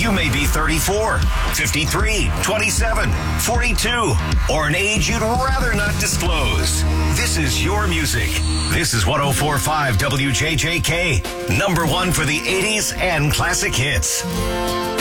You may be 34, 53, 27, 42, or an age you'd rather not disclose. This is your music. This is 104.5 WJJK, number one for the 80s and classic hits.